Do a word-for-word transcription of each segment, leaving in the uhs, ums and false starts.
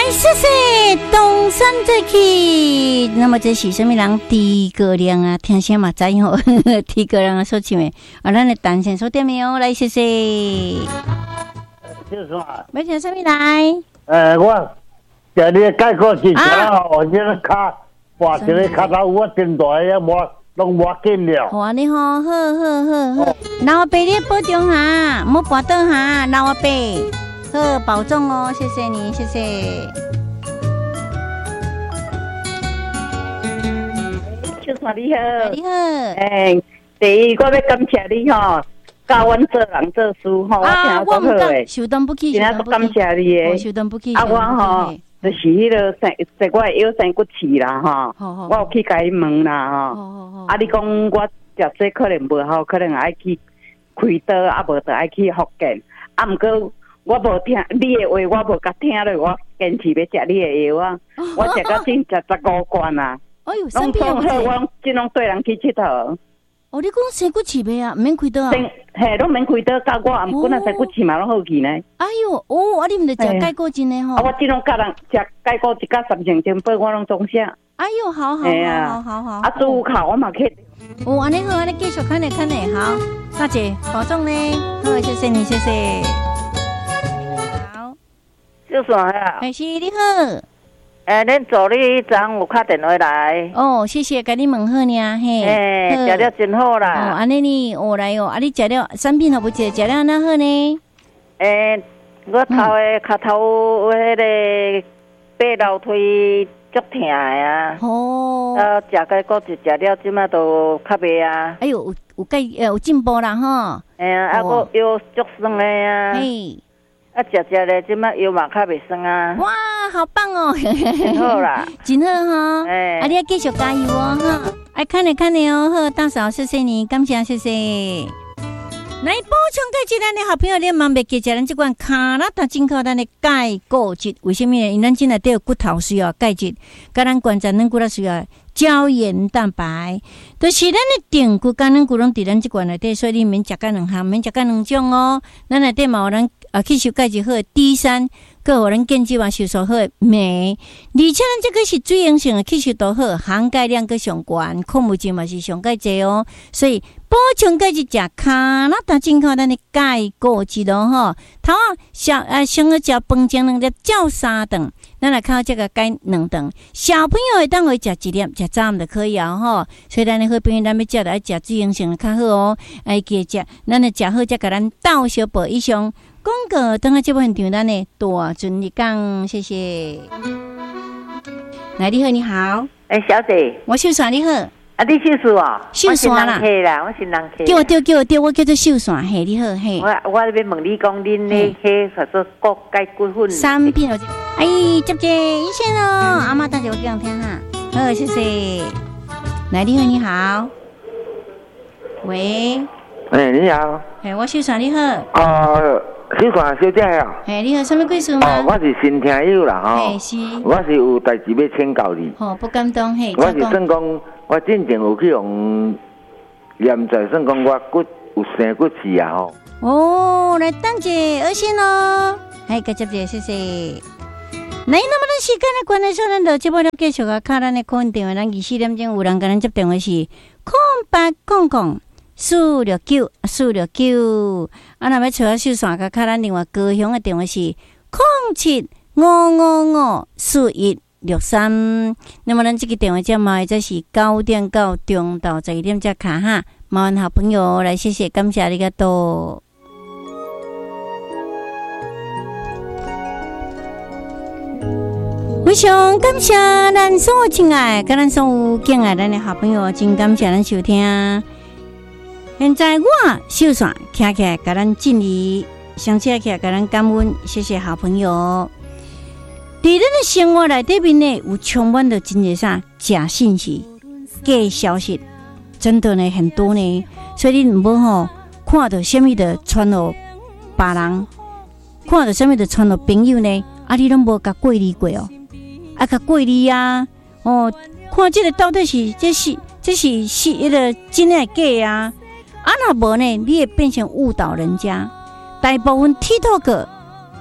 谢谢东山再起。那么这是什么人？提哥亮啊，听声嘛知吼，提哥亮啊所唱的。啊，咱的单线所点的哦，来谢谢。 就是嘛， 要听什么来？ 呃，我叫你解过之前哦，这个卡，哇，这个卡头我真大呀，我拢无紧了。 好啊，你好，好好好好。老阿伯你保重哈，莫跋倒哈，老阿伯，好保重哦，谢谢你，谢谢。 秀山你好， 你好。 诶，第一我要感谢你吼，教阮做人做事吼，我听足好诶。 受动不起， 今仔都感谢你诶。 受动不起。 啊，我吼就是迄个生，即我腰生骨刺啦吼，我有去甲伊问啦吼。啊，你讲我食这可能无好，可能爱去开刀，啊无就爱去福建。啊，毋过我无听你诶话，我无甲听落，我坚持要食你诶药啊。我食到真食十五罐啊。 哎呦， 拢总好，我尽量对人去佚佗。 哦，你讲生骨刺袂啊？毋免开刀啊？ 嘿，拢免开刀，教我，毋过若生骨刺嘛，拢好去呢。 哎呦，哦，啊，你毋着食钙固醇的吼？ 啊，我尽量教人食钙固一甲三成精宝，我拢总食。 哎呦，好好好好好。 啊，做靠我嘛去。 哦，安尼好，安尼继续看咧看咧，好，大姐保重咧，好，谢谢你，谢谢。好， 就算呀。 哎，是你好。 诶，恁助理昨有打电话来。 哦，谢谢，甲你问好呢，嘿。 诶，食了真好啦。 哦，安尼你学来哦，啊，你食了产品好不食？食了安那好呢？ 诶，我头诶脚头迄个爬楼梯足疼诶啊。 哦。 啊，食钙固质食了，即马都较袂啊。 哎呦，有有钙呃有进步啦吼。 哎呀，啊，我腰足酸诶啊。 嘿。 啊，食食咧，即马腰嘛较袂酸啊！ 哇，好棒哦， 真好啦， 真好哈！ 哎， 啊，你要继续加油哦哈！哎，看你看你哦，好，大嫂，谢谢你，感谢谢谢。来补充钙质，咱的好朋友，你万别记食咱这款卡拉达进口咱的钙固质，为什么呢？因咱今内底有骨头需要钙质，甲咱关节软骨头需要胶原蛋白，都、就是咱的定骨甲软骨拢伫咱这款内底，所以你免食甲两项，免食甲两种哦。咱内底嘛有咱啊吸收钙质好的 D 三，佮有咱健肌嘛吸收好的镁，而且咱这个是水溶性的吸收度好，含钙量佮上悬，矿物质嘛是上钙济哦，所以。补充钙质食卡拉达进口咱的钙固质咯吼，头啊小呃先去食饭前两粒，照三顿，咱来靠这个钙两顿。小朋友会当会食一粒，食早暗就可以啊吼。所以咱的好朋友，咱要食就爱食水溶性的较好哦，爱记食，咱来食好才甲咱倒小补以上。广告等下这部现场，咱的大尊你讲，谢谢。来，你好，你好， 哎、欸，小姐， 我秀山你好。 啊，你秀山哦， 秀山啦， 啦，我是人客。 叫我叫叫我叫我叫做秀山，嘿，你好，嘿。 我我要问你讲，恁那迄叫做骨钙骨粉产品哦，哎，接接一线哦，阿妈大姐我讲听哈，好，谢谢。来，你好，你好，喂， 哎、欸，你好， 嘿，我秀山你好。 哦，秀山小姐啊。 嘿，你好，什么贵事吗？ 哦，我是新听友啦吼。 嘿，是。 我是有代志要请教你。 哦，不敢当，嘿。 我是算讲。我之前有去用验在算讲我骨有生骨刺啊吼。 哦，来等者二线咯，哎，个接者谢谢。来，那么咱时间的关系，咱就这波了继续啊，卡咱的空运电话，咱二四点钟有人跟咱接电话是空八空空四六九四六九，啊，那么除了秀山个卡咱另外高雄的电话是空七五五五四一。六三，那么咱这个电话叫嘛，这是九点到中到十一点才卡哈。麻烦好朋友来，谢谢，感谢ありがとう。非常感谢咱所有亲爱，跟咱所有敬爱咱的好朋友，真感谢咱收听。现在我秀山徛起来，甲咱敬礼，相车起来，甲咱感恩，谢谢好朋友。在咱的生活内底面呢，有充满了真侪啥假信息、假消息，真的呢很多呢。所以你唔好吼，看到什么的传到别人，看到什么的传到朋友呢，啊，你拢无甲过滤过哦，啊，甲过滤啊，哦，看这个到底是这是这是是一个真的假啊？啊，若无呢，你会变成误导人家。大部分 TikTok。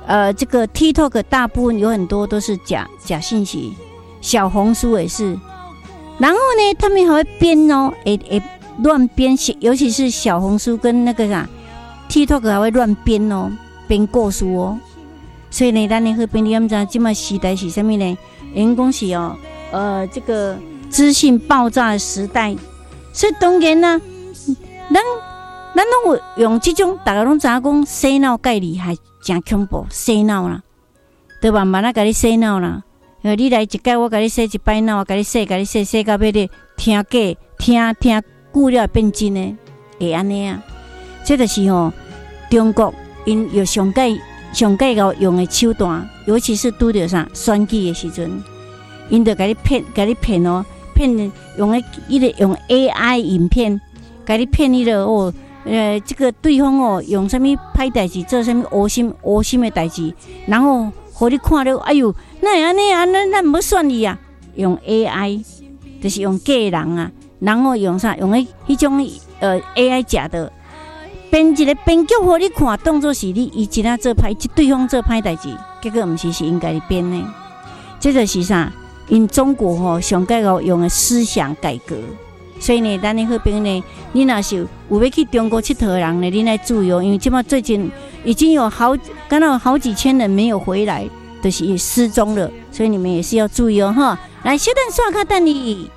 呃，这个 TikTok 大部分有很多都是假假信息，小红书也是。然后呢，他们还会编哦，诶诶，乱编，尤其是小红书跟那个啥 TikTok 还会乱编哦，编故事哦。所以呢，咱的好朋友们知道，现在时代是什么呢？因讲是哦，呃，这个资讯爆炸的时代，所以当然啦、啊，咱咱拢有用这种，大家拢知影讲洗脑介厉害，真恐怖，洗脑啦，对吧？慢慢甲你洗脑啦，呃，你来一届，我甲你洗一摆脑，甲你洗，甲你洗，洗到尾你听假，听听久了变真的，会安尼啊？这就是吼、哦，中国因有上界上界个用的手段，尤其是拄着啥选举的时阵，因就甲你骗，甲你骗哦，骗用诶，伊个用 A I 影片，甲你骗你了哦。呃，这个对方哦，用什么歹代志，做什么恶心恶心的代志，然后互你看了，哎呦，那会安尼啊，咱咱唔要选伊啊，用 A I， 就是用假人啊，然后用啥？用迄迄种呃 A I 假的，编一个编剧互你看，当作是你伊真啊做歹，对方做歹代志，结果毋是是应该的编的，这就是啥？因中国吼上界个用的思想改革。所以呢，咱的好朋友呢，你若是有要去中国佚佗的人呢，你来注意哦，因为即马最近已经有好，刚好有好几千人没有回来，就是也失踪了，所以你们也是要注意哦，哈。来，小等刷卡等你。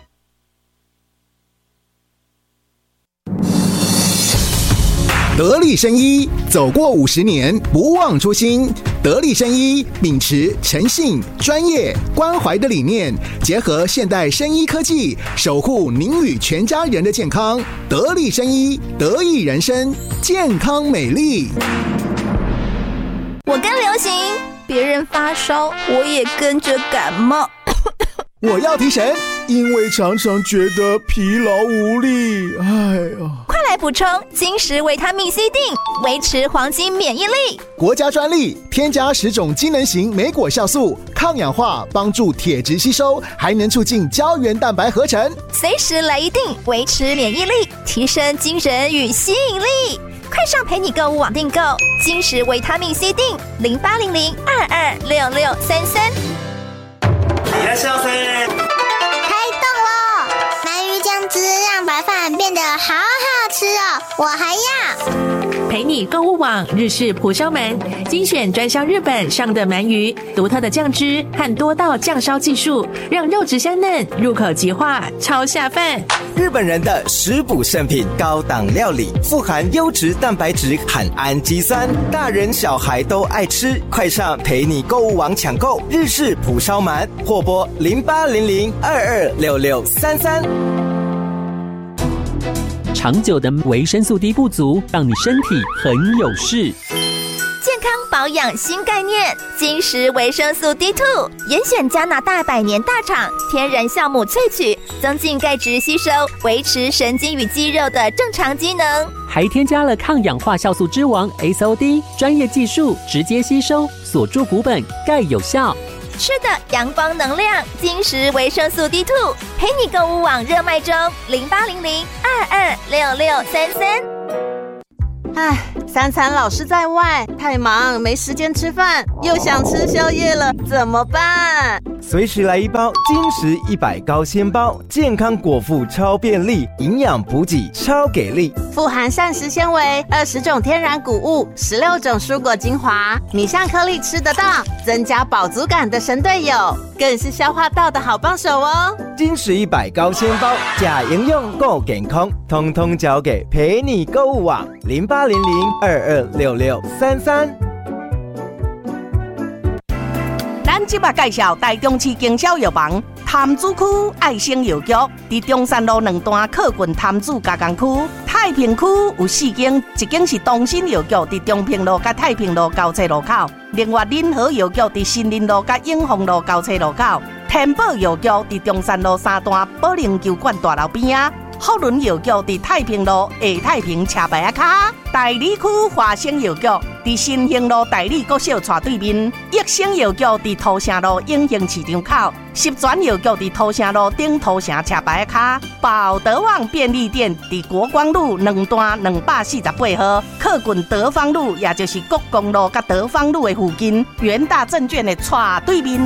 得力生医走过五十年，不忘初心。得力生医秉持诚信、专业、关怀的理念，结合现代生医科技，守护您与全家人的健康。得力生医，得益人生，健康美丽。 我跟流行，别人发烧，我也跟着感冒。 我要提神，因为常常觉得疲劳无力。哎呀， 快来补充金石维他命 C 锭，维持黄金免疫力。 国家专利，添加十种机能型莓果酵素，抗氧化，帮助铁质吸收，还能促进胶原蛋白合成。 随时来一锭，维持免疫力，提升精神与吸引力。快上陪你购物网订购金石维他命 C 锭，零八零零二二六六三三。 いらっしゃいませ。 开动了！鳗鱼酱汁让白饭变得好好吃哦，我还要。 陪你购物网日式蒲烧鳗，精选专销日本上的鳗鱼，独特的酱汁和多道酱烧技术，让肉质香嫩，入口即化，超下饭。 日本人的食补圣品，高档料理，富含优质蛋白质和氨基酸，大人小孩都爱吃。快上陪你购物网抢购日式蒲烧鳗，或拨零八零零二二六六三三。 长久的维生素 D 不足，让你身体很有事。 健康保养新概念，金石维生素 D 二 严选加拿大百年大厂天然酵母萃取，增进钙质吸收，维持神经与肌肉的正常机能， 还添加了抗氧化酵素之王 S O D， 专业技术直接吸收，锁住骨本，钙有效。 吃的阳光能量，金石维生素 D 二 陪你购物网热卖中，零八零零二二六六三三。 唉，三餐老是在外，太忙没时间吃饭，又想吃宵夜了，怎么办？ 随时来一包金石一百高纤包，健康果腹超便利，营养补给超给力， 富含膳食纤维、二十种天然谷物、十六种蔬果精华，你像颗粒吃得到，增加饱足感的神队友，更是消化道的好帮手哦。 金石一百高纤包，假营养够健康，通通交给陪你购物网零八零零二二六六三三。 咱即马介绍台中市经销药房潭子区爱生药局，伫中山路两段靠近潭子加工区。太平区有四间，一间是东新药局，伫中平路甲太平路交叉路口；另外仁和药局伫新林路甲永丰路交叉路口。天宝药局伫中山路三段保龄球馆大楼边啊。 福伦药局伫太平路下太平车牌卡，大理区华生药局伫新兴路大理国小斜对面，益生药局伫土城路永兴市场口，十全药局伫土城路顶土城车牌卡，宝德旺便利店伫国光路两段两百四十八号，靠近德芳路，也就是国公路甲德芳路的附近，元大证券的斜对面。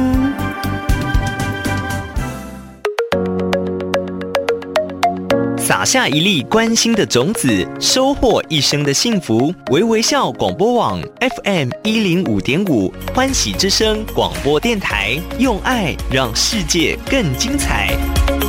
撒下一粒关心的种子，收获一生的幸福。微微笑广播网 F M 一零五点五，欢喜之声广播电台，用爱让世界更精彩。